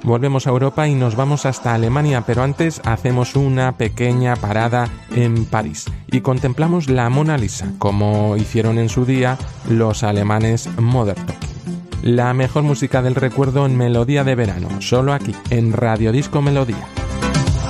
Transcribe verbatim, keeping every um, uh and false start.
volvemos a Europa y nos vamos hasta Alemania, pero antes hacemos una pequeña parada en París y contemplamos la Mona Lisa, como hicieron en su día los alemanes Modern Talking. La mejor música del recuerdo en Melodía de Verano, solo aquí, en Radio Disco Melodía.